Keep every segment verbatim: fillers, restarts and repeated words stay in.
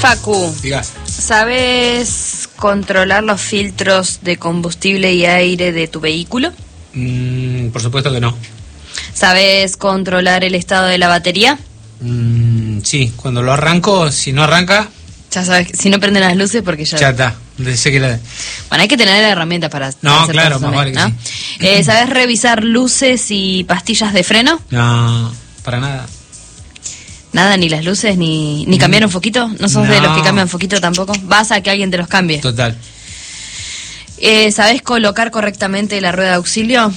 Facu, Diga. ¿sabes controlar los filtros de combustible y aire de tu vehículo? Mm, por supuesto que no. ¿Sabes controlar el estado de la batería? Mm, sí, cuando lo arranco, si no arranca, Ya sabes, si no prenden las luces porque ya... ya está. Sé que la... Bueno, hay que tener herramientas para... No, para hacer claro, cosas más también, vale ¿no? que Eh, ¿Sabes revisar luces y pastillas de freno? No, para nada. Nada, ni las luces, ni, ni cambiar un foquito. ¿No sos No. de los que cambian foquito tampoco? Vas a que alguien te los cambie. Total. Eh, ¿Sabes colocar correctamente la rueda de auxilio?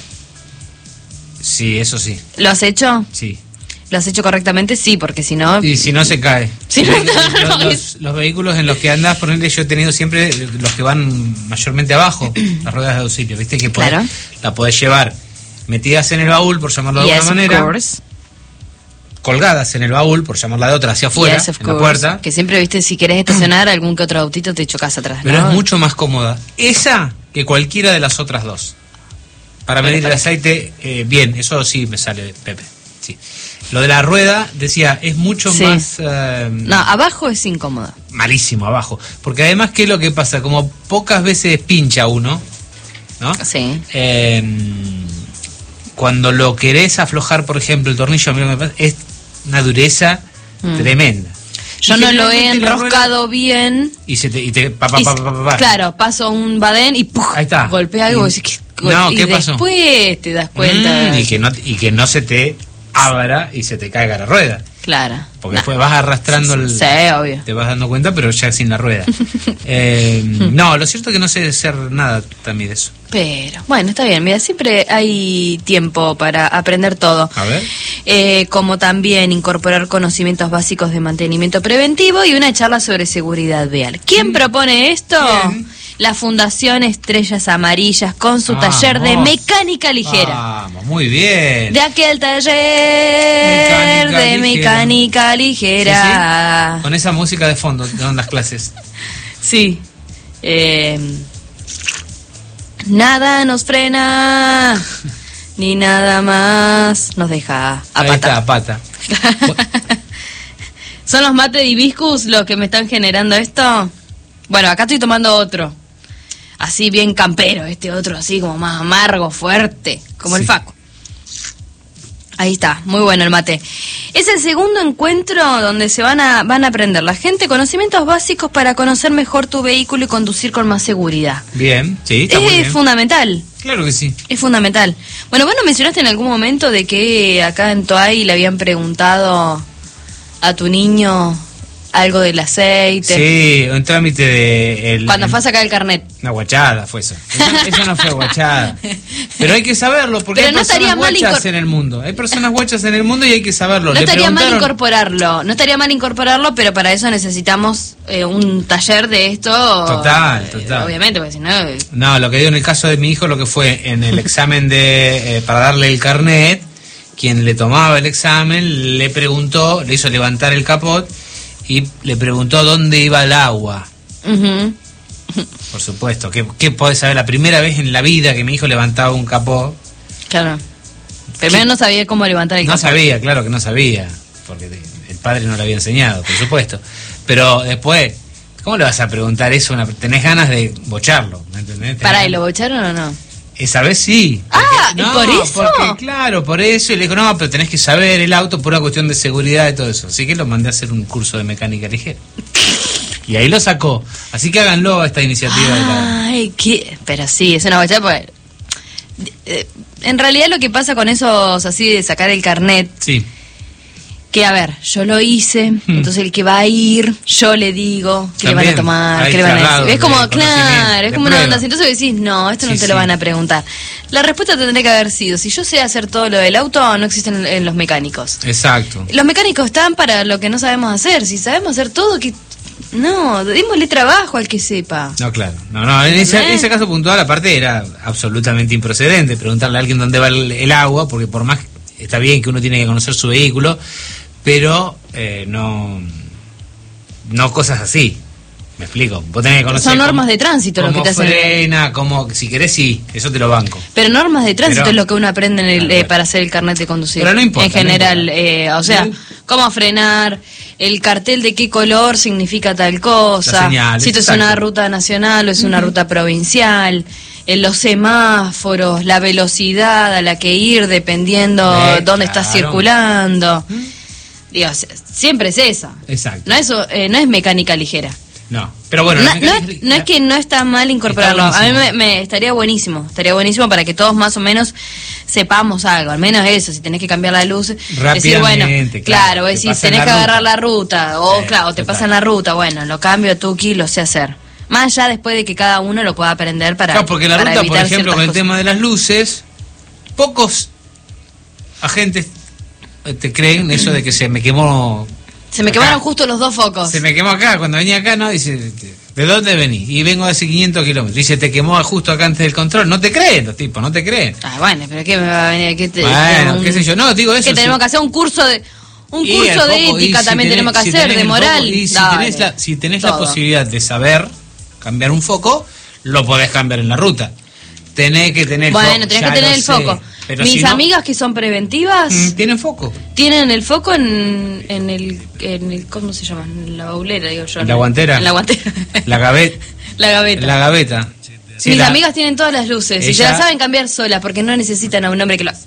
Sí, eso sí. ¿Lo has hecho? Sí. ¿Lo has hecho correctamente? Sí, porque si no... Y si no, se cae. Si no, los, no, los, los vehículos en los que andás, por ejemplo, yo he tenido siempre los que van mayormente abajo, las ruedas de auxilio, ¿viste? Que podés, Claro. la podés llevar metidas en el baúl, por llamarlo de Yes, alguna of manera, course. colgadas en el baúl, por llamarla de otra, hacia afuera, Yes, of en la course. puerta. Que siempre, viste, si querés estacionar algún que otro autito te chocas atrás, Pero ¿no? es mucho más cómoda esa que cualquiera de las otras dos. Para Pero medir el para- aceite, eh, bien, eso sí me sale, Pepe. Sí. Lo de la rueda, decía, es mucho Sí. más... eh, No, abajo es incómodo. malísimo abajo. Porque además, ¿qué es lo que pasa? Como pocas veces pincha uno, ¿no? Sí. Eh, cuando lo querés aflojar, por ejemplo, el tornillo, a mí lo que me pasa es una dureza Mm. tremenda. Yo Y no lo he generalmente la enroscado bien. Y se te... Y te pa, pa, y pa, s- pa, pa, pa. Claro, paso un badén y ¡puf! Ahí está. Golpea algo Y- y, decís, No, y ¿qué pasó? después te das cuenta. Mm, y, que no, y que no se te abra y se te caiga la rueda. Claro. Porque No. después vas arrastrando el... Sí, obvio. Te vas dando cuenta, pero ya sin la rueda. eh, no, lo cierto es que no sé hacer nada también de eso. Pero, bueno, está bien. Mira, siempre hay tiempo para aprender todo. A ver. Eh, como también incorporar conocimientos básicos de mantenimiento preventivo y una charla sobre seguridad vial. ¿Quién propone esto? ¿Quién? La Fundación Estrellas Amarillas con su Vamos. taller de mecánica ligera. Vamos, muy bien. De aquel taller Mecánica de ligera. mecánica Sí, ligera. sí. Con esa música de fondo, ¿de dónde las clases? Sí. Eh, nada nos frena, ni nada más nos deja a Ahí pata. está, a pata. ¿Son los mate de hibiscus los que me están generando esto? Bueno, acá estoy tomando otro. Así bien campero, este otro así como más amargo, fuerte, como el Sí. Facu. Ahí está, muy bueno el mate. Es el segundo encuentro donde se van a van a aprender la gente conocimientos básicos para conocer mejor tu vehículo y conducir con más seguridad. Bien, sí, está muy Es bien. fundamental, Claro que sí. es fundamental. Bueno, vos nos mencionaste en algún momento de que acá en Toay le habían preguntado a tu niño algo del aceite. Sí, un trámite de... El, Cuando fue a sacar el carnet. Una guachada fue eso. Eso, eso no fue guachada. Pero hay que saberlo, porque Pero hay no personas estaría mal guachas incor- en el mundo. Hay personas guachas en el mundo y hay que saberlo. No Le estaría mal preguntaron- incorporarlo, no estaría mal incorporarlo, pero para eso necesitamos eh, un taller de esto. Total, eh, total. Obviamente, porque si no... eh, No, lo que digo en el caso de mi hijo, lo que fue en el examen de eh, para darle el carnet, quien le tomaba el examen le preguntó, le hizo levantar el capot y le preguntó dónde iba el agua. ujú. Por supuesto, ¿qué, qué podés saber? La primera vez en la vida que mi hijo levantaba un capot, Claro. Primero no sabía cómo levantar el no capó. sabía, claro que no sabía, porque el padre no le había enseñado, por supuesto. Pero después, ¿cómo le vas a preguntar eso? Una, tenés ganas de bocharlo, ¿me entendés? Tenés Pará, ¿y ganas- lo bocharon o no? Esa vez sí. Ah, Porque- ¿y por eso? Porque, claro, por eso. Y le dijo, no, pero tenés que saber el auto por una cuestión de seguridad y todo eso. Así que lo mandé a hacer un curso de mecánica ligera. Y ahí lo sacó. Así que háganlo esta iniciativa. de la- Ay, qué... Pero sí, es una bochada, pues... eh, En realidad lo que pasa con esos así de sacar el carnet, Sí. que a ver, yo lo hice, entonces el que va a ir, yo le digo que le van a También tomar, hay que le van a grados decir. Es como, de conocimiento, claro, es de como una prueba. onda así. Entonces decís, no, esto no Sí, te lo sí. van a preguntar. La respuesta tendría que haber sido, si yo sé hacer todo lo del auto, no existen en los mecánicos. Exacto. Los mecánicos están para lo que no sabemos hacer. Si sabemos hacer todo, que no, démosle trabajo al que sepa. No, claro. No, no, en ese, ¿Entendés? ese caso puntual, aparte, era absolutamente improcedente preguntarle a alguien dónde va el, el agua, porque por más está bien que uno tiene que conocer su vehículo, pero eh, no, no cosas así. ¿Me explico? Vos tenés que conocer Son normas cómo- de tránsito lo cómo que te hacen. frena, cómo, si querés, sí, eso te lo banco. Pero normas de tránsito Pero- es lo que uno aprende en el, Ah, eh, bueno. para hacer el carnet de conducir. Pero no importa, En general, no importa. eh, o sea, No. cómo frenar, el cartel de qué color significa tal cosa, señales, si esto es exacto. una ruta nacional o es una uh-huh. ruta provincial, en los semáforos, la velocidad a la que ir dependiendo eh, dónde claro. estás circulando. ¿Mm? Dios, siempre es eso. Exacto. No es, eh, no es mecánica ligera. No, pero bueno, no, la no, es, no es que no está mal incorporarlo. Está a mí me, me estaría buenísimo, estaría buenísimo para que todos más o menos sepamos algo, al menos eso, si tenés que cambiar la luz, decir, bueno, claro, claro decir, tenés que agarrar la ruta, o eh, claro, te total. pasan la ruta, bueno, lo cambio, tuki, lo sé hacer. Más allá después de que cada uno lo pueda aprender para Claro, porque la para ruta, por ejemplo, con el cosas. tema de las luces, pocos agentes te creen eso de que se me quemó. Se me acá. quemaron justo los dos focos. Se me quemó acá, cuando venía acá, ¿no? Dice, ¿de dónde venís? Y vengo hace quinientos kilómetros. Dice, te quemó justo acá antes del control. No te creen los tipos, no te creen. Ah, bueno, pero ¿qué me va a venir? ¿Qué te, bueno, un, qué sé yo. No, digo eso. Que tenemos sí. que hacer un curso de un y curso de foco, ética si también tenés, tenemos que si hacer, de moral. Foco, y si Dale, tenés, la, si tenés todo. la posibilidad de saber cambiar un foco, lo podés cambiar en la ruta. Tenés que tener bueno, foco. Bueno, tenés que tener el sé. foco. Pero Mis si no, amigas que son preventivas mm, tienen foco. Tienen el foco en, en, el, en el ¿cómo se llama? En la baulera, digo yo. En la guantera. En la guantera. La gaveta. La gaveta. La gaveta. Sí, Mis la, amigas tienen todas las luces ella, y se las saben cambiar solas porque no necesitan a un hombre que lo.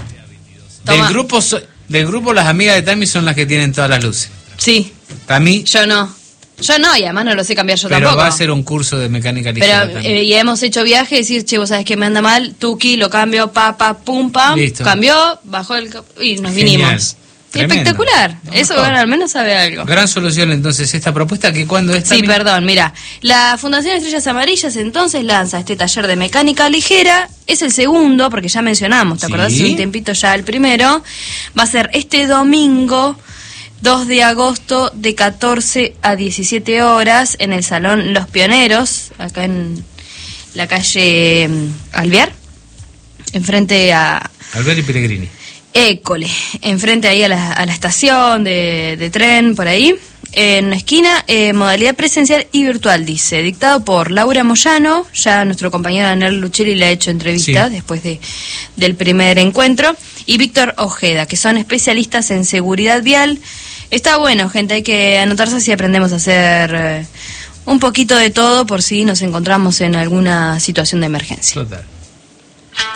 Del grupo, so, del grupo las amigas de Tami son las que tienen todas las luces. Sí. Tami. Yo no. Yo no, y además no lo sé cambiar yo pero tampoco. Pero va a ser un curso de mecánica ligera. Pero eh, y hemos hecho viajes y decir, che, vos sabés que me anda mal, tuki, lo cambio, pa, pa, pum, pam, Listo. cambió, bajó el... y nos Genial. vinimos. Tremendo. Espectacular. No, Eso, bueno, al menos sabe algo. Gran solución, entonces, esta propuesta que cuando está... Sí, perdón, mira. La Fundación Estrellas Amarillas, entonces, lanza este taller de mecánica ligera. Es el segundo, porque ya mencionamos, ¿te sí. acordás? Hace un tiempito ya el primero. Va a ser este domingo... dos de agosto de catorce a diecisiete horas en el Salón Los Pioneros, acá en la calle Alvear, enfrente a... Alvear y Pellegrini. École, enfrente ahí a la, a la estación de, de tren, por ahí, en una esquina, eh, modalidad presencial y virtual, dice, dictado por Laura Moyano, ya nuestro compañero Daniel Luchelli le ha hecho entrevista sí. después de del primer encuentro, y Víctor Ojeda, que son especialistas en seguridad vial. Está bueno, gente, hay que anotarse si aprendemos a hacer eh, un poquito de todo por si nos encontramos en alguna situación de emergencia. Total.